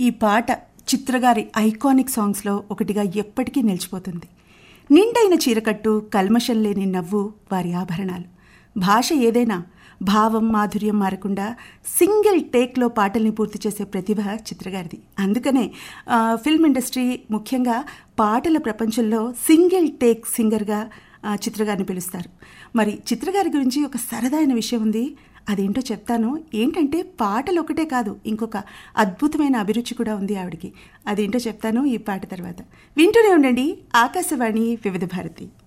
ఈ పాట చిత్రగారి ఐకానిక్ సాంగ్స్లో ఒకటిగా ఎప్పటికీ నిలిచిపోతుంది. నిండైన చీరకట్టు, కల్మషం లేని నవ్వు వారి ఆభరణాలు. భాష ఏదైనా భావం మాధుర్యం మారకుండా సింగిల్ టేక్లో పాటల్ని పూర్తి చేసే ప్రతిభ చిత్రగారిది. అందుకనే ఫిల్మ్ ఇండస్ట్రీ ముఖ్యంగా పాటల ప్రపంచంలో సింగిల్ టేక్ సింగర్గా చిత్రగారిని పిలుస్తారు. మరి చిత్రగారి గురించి ఒక సరదాయిన విషయం ఉంది, అదేంటో చెప్తాను. ఏంటంటే పాటలు ఒకటే కాదు, ఇంకొక అద్భుతమైన అభిరుచి కూడా ఉంది ఆవిడికి. అదేంటో చెప్తాను ఈ పాట తర్వాత. వింటూనే ఉండండి ఆకాశవాణి వివిధ భారతి.